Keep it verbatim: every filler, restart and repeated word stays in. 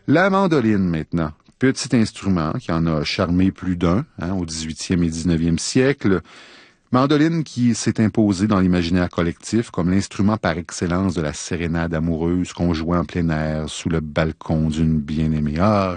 La mandoline, maintenant. Petit instrument qui en a charmé plus d'un hein, au dix-huitième et dix-neuvième siècle. Mandoline qui s'est imposée dans l'imaginaire collectif comme l'instrument par excellence de la sérénade amoureuse qu'on jouait en plein air sous le balcon d'une bien-aimée. Ah,